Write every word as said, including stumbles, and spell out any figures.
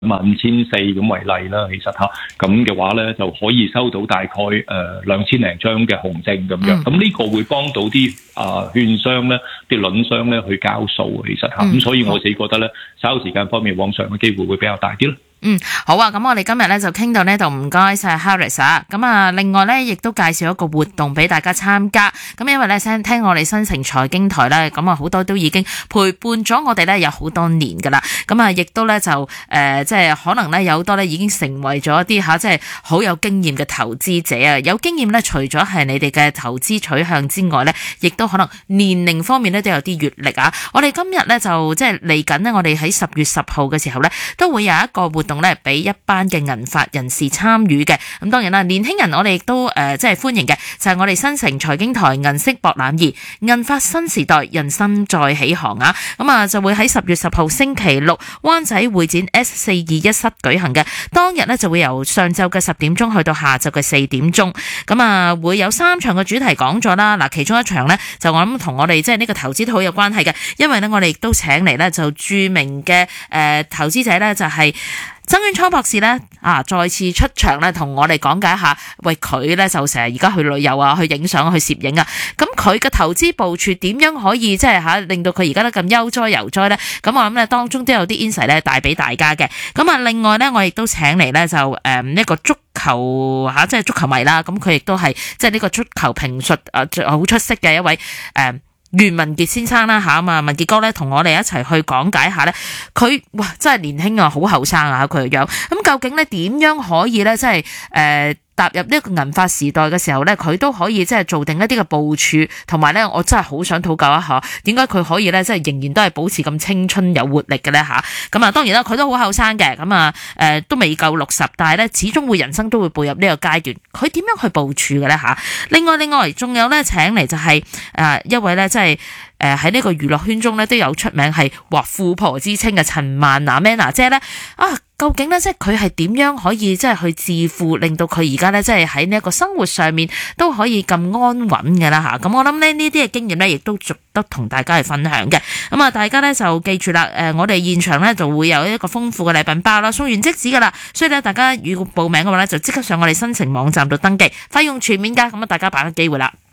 萬五千四咁為例啦，其實吓咁嘅話咧，就可以收到大概誒兩千零張嘅紅證咁樣。咁呢、嗯、個會幫到啲啊券商咧、啲輪商咧去交數，其實吓咁，嗯、所以我自己覺得咧，稍後時間方面往上嘅機會會比較大啲咯。 嗯，好啊，咁我哋今日咧就傾到呢度，唔該晒 Harris 啊。咁啊，另外咧亦都介紹一個活動俾大家參加。咁因為咧聽聽我哋新城財經台咧，咁啊好多都已經陪伴咗我哋咧有好多年噶啦。咁啊，亦都咧就誒、呃，即係可能咧有好多咧已經成為咗一啲吓，即係好有經驗嘅投資者啊。有經驗咧，除咗係你哋嘅投資取向之外咧，亦都可能年齡方面咧都有啲閱歷啊。我哋今日咧就即係嚟緊呢，我哋喺十月十號嘅時候咧，都會有一個活動。咧俾一班嘅銀髮人士參與嘅，咁當然啦，年輕人我哋亦都誒即係歡迎嘅，就係、是、我哋新城財經台銀色博覽二銀髮新時代人生再起航啊！咁啊就會喺十月十號星期六灣仔會展 S 四二一室舉行嘅，當日咧就會由上晝嘅十點鐘去到下晝嘅四點鐘，咁啊會有三場嘅主題講座啦。嗱，其中一場咧就我諗同我哋即係呢個投資都好有關係嘅，因為咧我哋亦都請嚟咧就著名嘅誒、呃、投資者咧就係、是。曾淵滄博士咧啊，再次出場咧，同我哋講解一下。喂，佢咧就成日而家去旅遊啊，去影相、去攝影啊。咁佢嘅投資部署點樣可以即係吓令到佢而家都咁悠哉游哉咧？咁我諗咧當中都有啲 insight 咧帶俾大家嘅。咁啊，另外咧我亦都請嚟咧就誒一、嗯這個足球吓、啊，即係足球迷啦。咁佢亦都係即係呢個足球評述誒好出色嘅一位誒。嗯袁文傑先生啦吓啊嘛，文傑哥咧同我哋一齊去講解下咧，佢哇真係年輕啊，好後生啊佢嘅樣，咁究竟咧點樣可以咧即係誒踏入呢個銀髮時代嘅時候咧，佢都可以即係做定一啲嘅部署，同埋咧我真係好想討教一下，點解佢可以咧即係仍然都係保持咁青春有活力嘅咧吓？咁啊當然啦，佢都好後生嘅，咁啊誒都未夠六十，但係咧始終會人生都會步入呢個階段，佢點樣去部署嘅咧吓？另外另外仲有咧請嚟就係、是、誒、呃、一位咧即係誒喺呢個娛樂圈中咧都有出名係話富婆之稱嘅陳曼娜 Manna 姐咧啊！究竟咧，即係佢係點樣可以即係去致富，令到佢而家咧即係喺呢一個生活上面都可以咁安穩嘅啦吓。咁我諗咧呢啲嘅經驗咧，亦都值得同大家去分享嘅。咁啊，大家咧就記住啦，誒，我哋現場咧就會有一個豐富嘅禮品包啦，送完即止噶啦。所以咧，大家如果報名嘅話咧，就即刻上我哋新城網站度登記，費用全面噶。咁啊，大家把握機會啦。